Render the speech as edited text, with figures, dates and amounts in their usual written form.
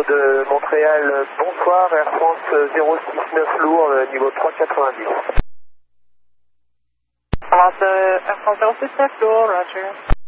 centre de Montréal, bonsoir, Air France 069 lourd, niveau 390. Air France 069 lourd, Roger.